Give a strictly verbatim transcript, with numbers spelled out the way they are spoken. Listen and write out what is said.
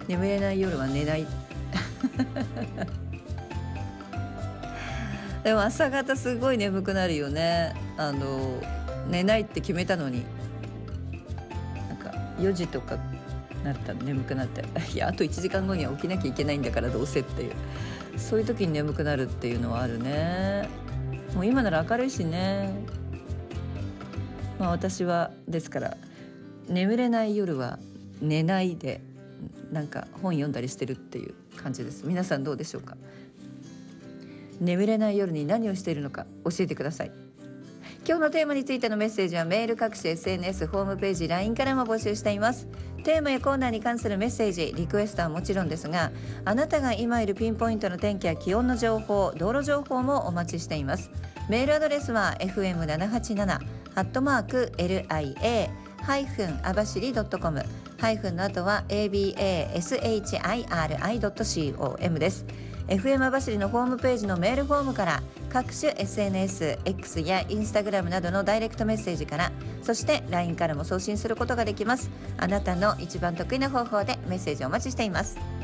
眠れない夜は寝ないでも朝方すごい眠くなるよね。あの寝ないって決めたのになんかよじとかなったら眠くなっていやあといちじかんごには起きなきゃいけないんだからどうせっていう、そういう時に眠くなるっていうのはあるね。もう今なら明るいしね。まあ私はですから眠れない夜は寝ないでなんか本読んだりしてるっていう感じです。皆さんどうでしょうか。眠れない夜に何をしているのか教えてください。今日のテーマについてのメッセージはメール、各種 エスエヌエス、ホームページ、ライン からも募集しています。テーマやコーナーに関するメッセージ、リクエストはもちろんですが、あなたが今いるピンポイントの天気や気温の情報、道路情報もお待ちしています。メールアドレスは エフエムななはちなな アットマーク エルアイエー ハイフン 網走 ドットコム、 ハイフンの後は エービーエーエスエイチアイアールアイドットコム です。エフエム 網走のホームページのメールフォームから、各種 エスエヌエス、X や Instagram などのダイレクトメッセージから、そして ライン からも送信することができます。あなたの一番得意な方法でメッセージをお待ちしています。